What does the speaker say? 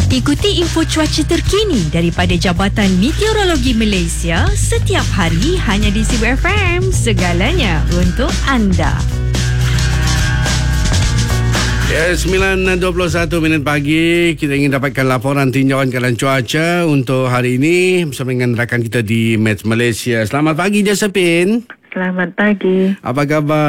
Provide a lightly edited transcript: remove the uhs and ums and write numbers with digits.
Ikuti info cuaca terkini daripada Jabatan Meteorologi Malaysia setiap hari hanya di Sibu FM. Segalanya untuk anda. Ya, 9.21 pagi. Kita ingin dapatkan laporan tinjauan keadaan cuaca untuk hari ini bersama dengan rakan kita di Met Malaysia. Selamat pagi, Josephine. Selamat pagi. Apa khabar?